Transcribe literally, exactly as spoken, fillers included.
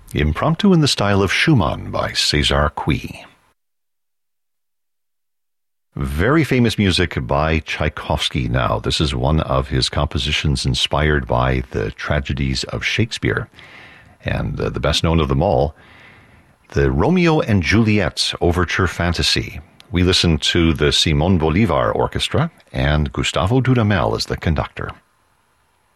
Impromptu in the style of Schumann by César Cui. Very famous music by Tchaikovsky now. This is one of his compositions inspired by the tragedies of Shakespeare. And uh, the best known of them all, the Romeo and Juliet Overture Fantasy. We listen to the Simón Bolívar Orchestra and Gustavo Dudamel as the conductor.